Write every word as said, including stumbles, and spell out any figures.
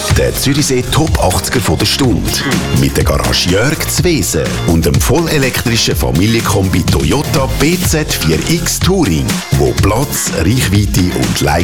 Der Zürichsee Top achtziger von der Stunde. Mit der Garage Jörg Zwesen und dem vollelektrischen Familienkombi Toyota B Z vier X Touring, wo Platz, Reichweite und Leistung